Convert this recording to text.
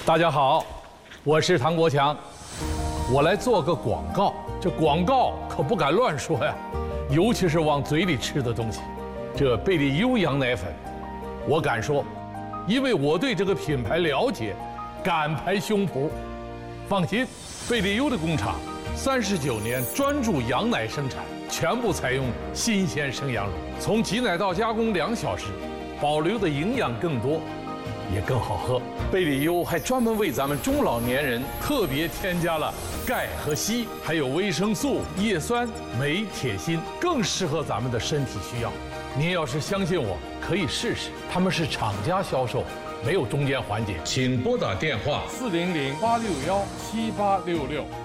大家好，我是唐国强，我来做个广告。这广告可不敢乱说呀，尤其是往嘴里吃的东西。这贝利优羊奶粉，我敢说，因为我对这个品牌了解，敢拍胸脯。放心，贝利优的工厂39年专注羊奶生产，全部采用新鲜生羊乳，从挤奶到加工2小时，保留的营养更多。也更好喝。贝利优还专门为咱们中老年人特别添加了钙和硒，还有维生素、叶酸、镁、铁、锌，更适合咱们的身体需要。您要是相信我，可以试试。他们是厂家销售，没有中间环节。请拨打电话400-861-7866。